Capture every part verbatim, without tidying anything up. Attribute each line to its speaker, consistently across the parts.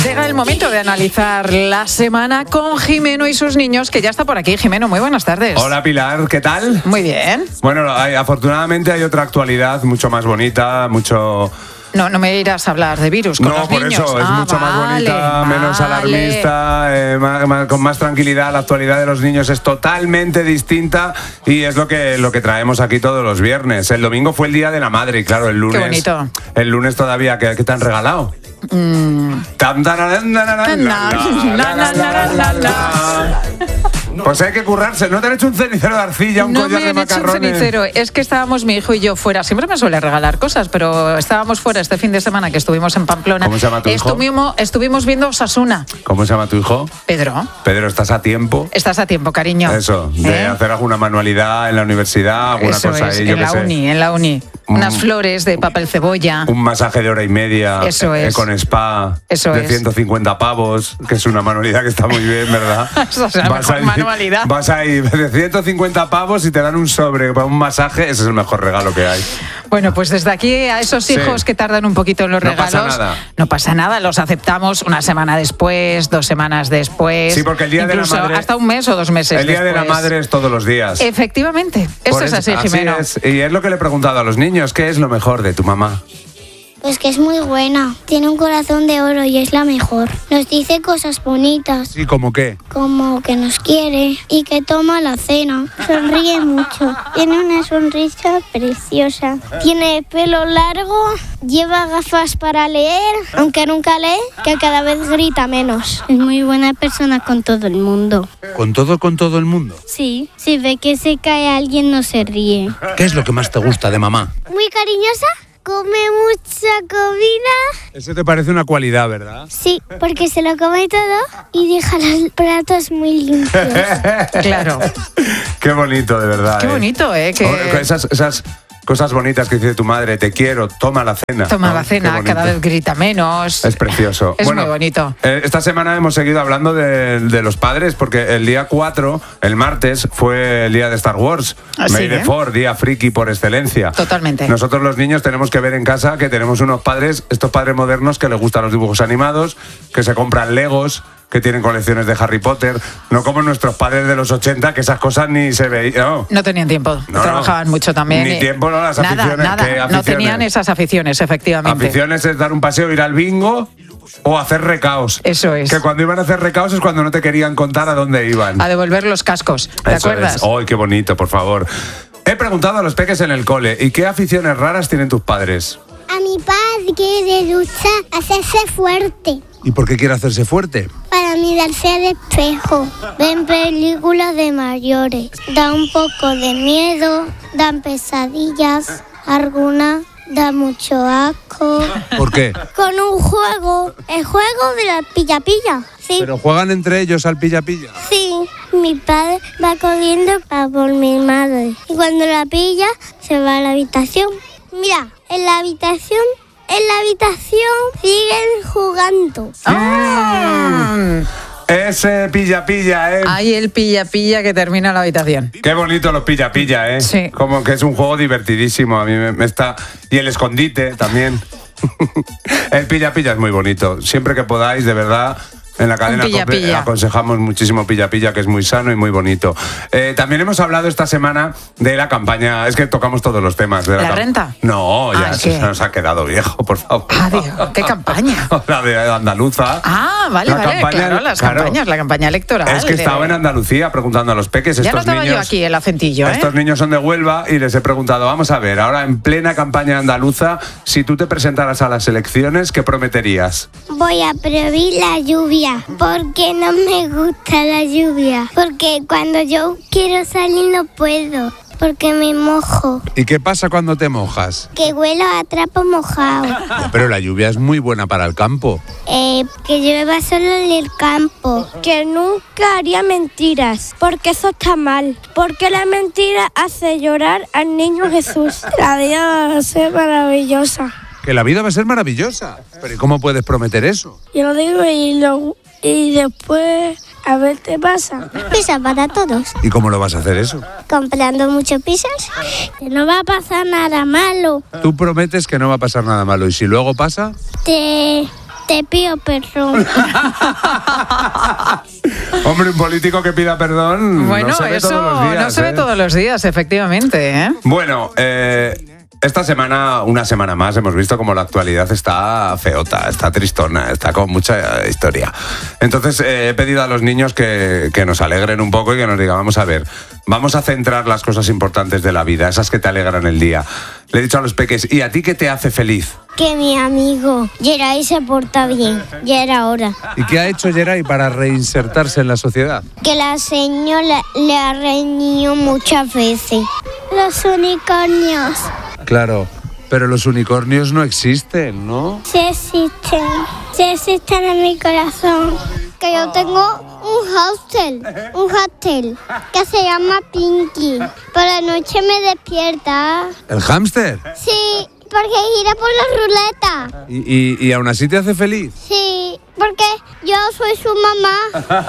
Speaker 1: Llega el momento de analizar la semana con Jimeno y sus niños, que ya está por aquí. Jimeno, muy buenas tardes.
Speaker 2: Hola Pilar, ¿qué tal?
Speaker 1: Muy bien.
Speaker 2: Bueno, hay, afortunadamente hay otra actualidad mucho más bonita, mucho...
Speaker 1: No, no me irás a hablar de virus con
Speaker 2: no,
Speaker 1: los
Speaker 2: por
Speaker 1: niños.
Speaker 2: eso, es
Speaker 1: ah,
Speaker 2: mucho
Speaker 1: vale,
Speaker 2: más bonita, menos
Speaker 1: vale.
Speaker 2: alarmista, eh, más, más, con más tranquilidad. La actualidad de los niños es totalmente distinta y es lo que, lo que traemos aquí todos los viernes. El domingo fue el Día de la Madre y claro, el lunes...
Speaker 1: Qué bonito.
Speaker 2: El lunes todavía, ¿qué, qué te han regalado?
Speaker 1: Mm.
Speaker 2: Tam, taran, naran, la, la, la, la, la, la. Pues hay que currarse. ¿No te han hecho un cenicero de arcilla, un
Speaker 1: no
Speaker 2: collar
Speaker 1: me
Speaker 2: de
Speaker 1: han hecho un
Speaker 2: macarrones?
Speaker 1: cenicero. Es que estábamos mi hijo y yo fuera. Siempre me suele regalar cosas, pero estábamos fuera este fin de semana que estuvimos en Pamplona.
Speaker 2: ¿Cómo se llama tu hijo?
Speaker 1: Estuvimos, estuvimos viendo Osasuna.
Speaker 2: ¿Cómo se llama tu hijo?
Speaker 1: Pedro.
Speaker 2: Pedro, ¿estás a tiempo?
Speaker 1: Estás a tiempo, cariño.
Speaker 2: Eso, de
Speaker 1: ¿Eh?
Speaker 2: hacer alguna manualidad en la universidad, alguna
Speaker 1: Eso
Speaker 2: cosa
Speaker 1: es,
Speaker 2: ahí, yo
Speaker 1: en
Speaker 2: qué
Speaker 1: la
Speaker 2: sé.
Speaker 1: uni, en la uni. Unas
Speaker 2: Mm.
Speaker 1: flores de papel cebolla.
Speaker 2: Un masaje de hora y media.
Speaker 1: Eso
Speaker 2: eh,
Speaker 1: es.
Speaker 2: Con spa.
Speaker 1: Eso
Speaker 2: de
Speaker 1: es.
Speaker 2: ciento cincuenta pavos, que es una manualidad que está muy bien, ¿verdad?
Speaker 1: Esa es la mejor
Speaker 2: ahí,
Speaker 1: manualidad.
Speaker 2: Vas ahí de ciento cincuenta pavos y te dan un sobre para un masaje. Ese es el mejor regalo que hay.
Speaker 1: Bueno, pues desde aquí a esos hijos
Speaker 2: Sí.
Speaker 1: que tardan un poquito en los
Speaker 2: No
Speaker 1: regalos,
Speaker 2: pasa nada.
Speaker 1: no pasa nada, los aceptamos una semana después, dos semanas después.
Speaker 2: Sí, porque el Día de la
Speaker 1: incluso
Speaker 2: Madre-
Speaker 1: hasta un mes o dos meses
Speaker 2: El Día de la
Speaker 1: después.
Speaker 2: Madre es todos los días.
Speaker 1: Efectivamente, eso
Speaker 2: Por
Speaker 1: es
Speaker 2: eso-
Speaker 1: así, Jimeno.
Speaker 2: es. Y es lo que le he preguntado a los niños. ¿Qué es lo mejor de tu mamá?
Speaker 3: Pues que es muy buena. Tiene un corazón de oro y es la mejor. Nos dice cosas bonitas,
Speaker 2: Sí, ¿cómo qué?
Speaker 3: como que nos quiere y que toma la cena. Sonríe mucho. Tiene una sonrisa preciosa. Tiene pelo largo, lleva gafas para leer, aunque nunca lee, que cada vez grita menos. Es muy buena persona con todo el mundo.
Speaker 4: ¿Con todo, con todo el mundo?
Speaker 3: Sí, si ve que se cae alguien no se ríe.
Speaker 4: ¿Qué es lo que más te gusta de mamá?
Speaker 3: Muy cariñosa, come mucha comida.
Speaker 2: Eso te parece una cualidad, ¿verdad?
Speaker 3: Sí, porque se lo come todo y deja los platos muy limpios.
Speaker 1: Claro.
Speaker 2: Qué bonito, de verdad.
Speaker 1: Qué
Speaker 2: ¿eh?
Speaker 1: bonito, ¿eh? Que
Speaker 2: Hombre, Esas, esas cosas bonitas que dice tu madre, te quiero, toma la cena.
Speaker 1: toma
Speaker 2: ¿no?
Speaker 1: la
Speaker 2: Qué
Speaker 1: cena,
Speaker 2: bonito.
Speaker 1: cada vez grita menos.
Speaker 2: Es precioso.
Speaker 1: Es
Speaker 2: Bueno,
Speaker 1: muy bonito.
Speaker 2: eh, esta semana hemos seguido hablando de, de los padres, porque el día cuatro, el martes, fue el día de Star Wars.
Speaker 1: Ah, sí,
Speaker 2: May the
Speaker 1: ¿eh?
Speaker 2: Fourth, día friki por excelencia.
Speaker 1: Totalmente.
Speaker 2: Nosotros los niños tenemos que ver en casa que tenemos unos padres, estos padres modernos que les gustan los dibujos animados, que se compran Legos, que tienen colecciones de Harry Potter, no como nuestros padres de los ochenta, que esas cosas ni se veían. No.
Speaker 1: No tenían tiempo,
Speaker 2: No,
Speaker 1: trabajaban
Speaker 2: no.
Speaker 1: mucho también.
Speaker 2: Ni
Speaker 1: y-
Speaker 2: tiempo, no, las
Speaker 1: nada,
Speaker 2: aficiones,
Speaker 1: Nada,
Speaker 2: ¿qué
Speaker 1: no
Speaker 2: aficiones?
Speaker 1: tenían esas aficiones, efectivamente.
Speaker 2: Aficiones es dar un paseo, ir al bingo o hacer recaos.
Speaker 1: Eso es.
Speaker 2: Que cuando iban a hacer recaos es cuando no te querían contar a dónde iban.
Speaker 1: A devolver los cascos, ¿te
Speaker 2: Eso
Speaker 1: acuerdas?
Speaker 2: es. ¡Ay, qué bonito, por favor! He preguntado a los peques en el cole, ¿y qué aficiones raras tienen tus padres?
Speaker 3: A mi padre le gusta hacerse fuerte
Speaker 4: ¿Y por qué quiere hacerse fuerte?
Speaker 3: para mirarse al espejo. Ven películas de mayores. Da un poco de miedo, dan pesadillas, algunas da mucho asco.
Speaker 4: ¿Por qué?
Speaker 3: Con un juego, el juego de la pilla-pilla. Sí,
Speaker 4: ¿Pero juegan entre ellos al pilla-pilla?
Speaker 3: sí. Mi padre va corriendo a por mi madre. Y cuando la pilla, se va a la habitación. Mira, en la habitación, en la habitación siguen jugando.
Speaker 1: Ah,
Speaker 2: Ese pilla-pilla, ¿eh?
Speaker 1: Hay el pilla-pilla que termina la habitación.
Speaker 2: Qué bonito los pilla-pilla, ¿eh?
Speaker 1: Sí.
Speaker 2: Como que es un juego divertidísimo. A mí me, me está... Y el escondite también. El pilla-pilla es muy bonito. Siempre que podáis, de verdad... En la cadena
Speaker 1: Un pilla,
Speaker 2: COPE
Speaker 1: pilla.
Speaker 2: aconsejamos muchísimo pilla-pilla, que es muy sano y muy bonito. Eh, también hemos hablado esta semana de la campaña... Es que tocamos todos los temas. De la,
Speaker 1: ¿La
Speaker 2: cam-
Speaker 1: renta?
Speaker 2: No, ya
Speaker 1: Ah,
Speaker 2: se
Speaker 1: ¿qué?
Speaker 2: nos ha quedado viejo, por favor.
Speaker 1: Ah, digo, ¿qué campaña?
Speaker 2: La de Andaluza.
Speaker 1: Ah, vale,
Speaker 2: La
Speaker 1: vale,
Speaker 2: campaña-
Speaker 1: claro, las
Speaker 2: claro.
Speaker 1: campañas, la campaña electoral.
Speaker 2: Es que
Speaker 1: de-
Speaker 2: estaba en Andalucía preguntando a los peques.
Speaker 1: Ya no
Speaker 2: estos
Speaker 1: estaba
Speaker 2: niños,
Speaker 1: yo aquí, el acentillo, ¿eh?
Speaker 2: Estos niños son de Huelva y les he preguntado, vamos a ver, ahora en plena campaña andaluza, si tú te presentaras a las elecciones, ¿qué prometerías?
Speaker 3: Voy a prohibir la lluvia porque no me gusta la lluvia. Porque cuando yo quiero salir no puedo. Porque me mojo.
Speaker 4: ¿Y qué pasa cuando te mojas?
Speaker 3: Que huelo a trapo mojado.
Speaker 4: Pero la lluvia es muy buena para el campo.
Speaker 3: Eh, que llueva solo en el campo. Que nunca haría mentiras. Porque eso está mal. Porque la mentira hace llorar al niño Jesús. La vida va a ser maravillosa.
Speaker 4: Que la vida va a ser maravillosa. Pero ¿y cómo puedes prometer eso?
Speaker 3: Yo lo digo y, lo, y después a ver qué pasa. Pizza para todos.
Speaker 4: ¿Y cómo lo vas a hacer eso?
Speaker 3: Comprando muchos pizzas. Que no va a pasar nada malo.
Speaker 4: Tú prometes que no va a pasar nada malo. ¿Y si luego pasa?
Speaker 3: Te, Te pido perdón.
Speaker 2: Hombre, un político que pida perdón
Speaker 1: Bueno,
Speaker 2: no se ve
Speaker 1: eso
Speaker 2: todos los días.
Speaker 1: no se ve
Speaker 2: ¿eh?
Speaker 1: todos los días, efectivamente, ¿eh?
Speaker 2: Bueno, eh, esta semana, una semana más, hemos visto como la actualidad está feota, está tristona, está con mucha historia. Entonces eh, he pedido a los niños que, que nos alegren un poco y que nos digan, vamos a ver, vamos a centrar las cosas importantes de la vida, esas que te alegran el día. Le he dicho a los peques, ¿y a ti qué te hace feliz?
Speaker 3: Que mi amigo Geray se porta bien. Ya era hora.
Speaker 4: ¿Y qué ha hecho Geray para reinsertarse en la sociedad?
Speaker 3: Que la señora le ha reñido muchas veces. Los unicornios.
Speaker 4: Claro, pero los unicornios no existen, ¿no?
Speaker 3: Sí existen. Sí existen en mi corazón. Que yo tengo un hostel. Un hostel. Que se llama Pinky. Por la noche me despierta.
Speaker 4: ¿El hámster?
Speaker 3: Sí, porque gira por la ruleta.
Speaker 4: ¿Y, y, y aún así te hace feliz?
Speaker 3: Sí, porque yo soy su mamá.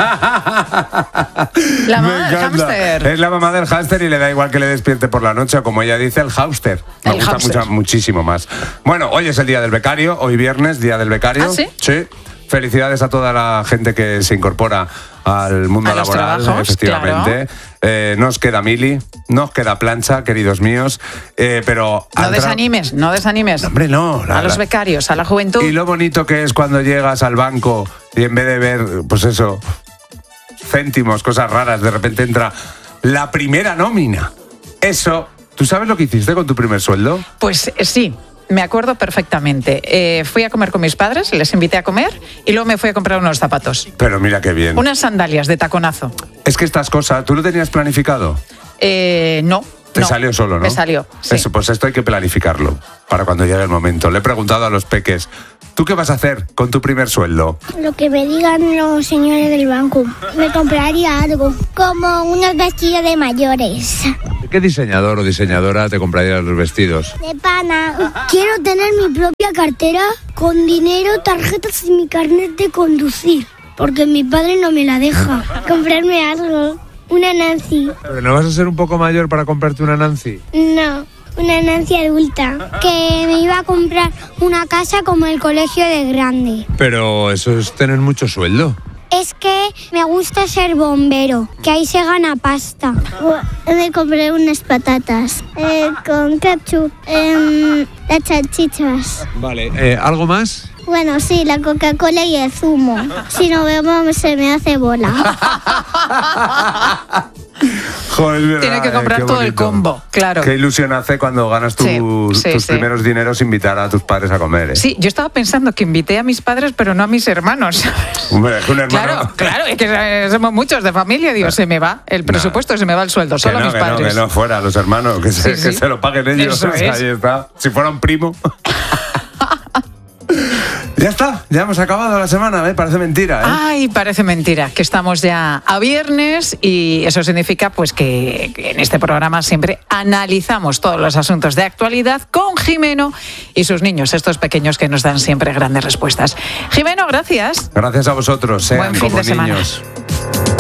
Speaker 1: La
Speaker 2: Me
Speaker 1: mamá del
Speaker 2: encanta.
Speaker 1: hámster.
Speaker 2: Es la mamá del hámster y le da igual que le despierte por la noche o como ella dice, el hámster. Me
Speaker 1: El
Speaker 2: gusta
Speaker 1: hámster.
Speaker 2: mucho- muchísimo más. Bueno, hoy es el día del becario, hoy viernes, día del becario.
Speaker 1: ¿Ah, sí?
Speaker 2: Sí. Felicidades a toda la gente que se incorpora al mundo
Speaker 1: A los
Speaker 2: laboral,
Speaker 1: trabajos,
Speaker 2: efectivamente. Eh, nos queda mili, nos queda plancha, queridos míos, eh, pero...
Speaker 1: No
Speaker 2: al tra-
Speaker 1: desanimes, no desanimes.
Speaker 2: Hombre, no. la-
Speaker 1: A los
Speaker 2: la-
Speaker 1: becarios, a la juventud.
Speaker 2: Y lo bonito que es cuando llegas al banco y en vez de ver, pues eso, céntimos, cosas raras, de repente entra la primera nómina. Eso, ¿tú sabes lo que hiciste con tu primer sueldo?
Speaker 1: Pues eh, sí, me acuerdo perfectamente. Eh, fui a comer con mis padres, les invité a comer y luego me fui a comprar unos zapatos.
Speaker 2: Pero mira qué bien.
Speaker 1: Unas sandalias de taconazo.
Speaker 2: Es que estas cosas, ¿tú lo tenías planificado?
Speaker 1: Eh, no.
Speaker 2: Te
Speaker 1: no.
Speaker 2: salió solo, ¿no?
Speaker 1: Me salió, sí.
Speaker 2: Eso, pues esto hay que planificarlo para cuando llegue el momento. Le he preguntado a los peques, ¿tú qué vas a hacer con tu primer sueldo?
Speaker 3: Lo que me digan los señores del banco. Me compraría algo, como unos vestidos de mayores.
Speaker 4: ¿Qué diseñador o diseñadora te compraría los vestidos?
Speaker 3: De pana. Quiero tener mi propia cartera con dinero, tarjetas y mi carnet de conducir. Porque mi padre no me la deja. Comprarme algo. Una Nancy.
Speaker 4: ¿Pero no vas a ser un poco mayor para comprarte una Nancy?
Speaker 3: No, una Nancy adulta. Que me iba a comprar una casa como el colegio de grande.
Speaker 4: Pero eso es tener mucho sueldo.
Speaker 3: Es que me gusta ser bombero, que ahí se gana pasta. Me compré unas patatas eh, con ketchup, eh, las salchichas.
Speaker 4: Vale. Eh, ¿Algo más?
Speaker 3: Bueno, sí, la Coca-Cola y el zumo. Si no bebo, se me hace bola.
Speaker 2: Joder, es verdad,
Speaker 1: Tiene que
Speaker 2: eh,
Speaker 1: comprar
Speaker 2: qué
Speaker 1: todo el
Speaker 2: bonito.
Speaker 1: combo, claro.
Speaker 2: Qué ilusión hace cuando ganas tu-
Speaker 1: Sí, sí,
Speaker 2: tus
Speaker 1: sí.
Speaker 2: primeros dineros invitar a tus padres a comer. ¿eh?
Speaker 1: Sí, yo estaba pensando que invité a mis padres, pero no a mis hermanos.
Speaker 2: Hombre, es que un hermano...
Speaker 1: Claro, claro, es que eh, somos muchos de familia. Digo, se me va el presupuesto, se me va el sueldo,
Speaker 2: Que
Speaker 1: solo
Speaker 2: no,
Speaker 1: a mis
Speaker 2: que no,
Speaker 1: padres.
Speaker 2: que no, fuera, los hermanos, que, se,
Speaker 1: Sí,
Speaker 2: que
Speaker 1: sí.
Speaker 2: se lo paguen ellos.
Speaker 1: Eso es.
Speaker 2: Ahí está. Si fuera un primo. Ya está, ya hemos acabado la semana, ¿eh? Parece mentira, ¿eh?
Speaker 1: Ay, parece mentira, que estamos ya a viernes y eso significa pues que, que en este programa siempre analizamos todos los asuntos de actualidad con Jimeno y sus niños, estos pequeños que nos dan siempre grandes respuestas. Jimeno, gracias.
Speaker 2: Gracias a vosotros, sean
Speaker 1: Buen fin
Speaker 2: como
Speaker 1: de semana.
Speaker 2: niños.